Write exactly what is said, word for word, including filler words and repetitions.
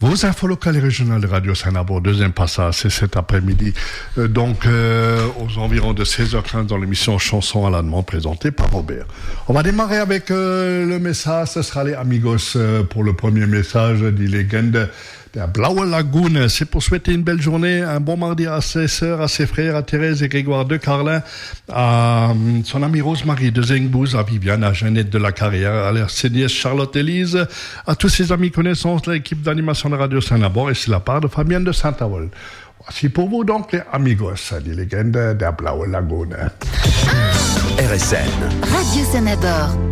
Vos infos locales et régionales de Radio Saint-Nabord, deuxième passage, c'est cet après-midi. Euh, donc, euh, aux environs de seize heures quinze dans l'émission Chanson à la demande présentée par Robert. On va démarrer avec euh, le message. Ce sera les Amigos euh, pour le premier message des légendes de la Blaue Lagune. C'est pour souhaiter une belle journée, un bon mardi à ses sœurs, à ses frères, à Thérèse et Grégoire de Carlin, à euh, son amie Rose-Marie de Zengbouz, à Viviane, à Jeannette de la Carrière, à leur nièce Charlotte-Élise, à tous ses amis connaissances, l'équipe d'animation de Radio Saint-Nabord, et c'est la part de Fabienne de Saint-Avold. Voici pour vous donc les Amigos, des légendes de la Blaue Lagune. R S N Radio Saint-Nabord.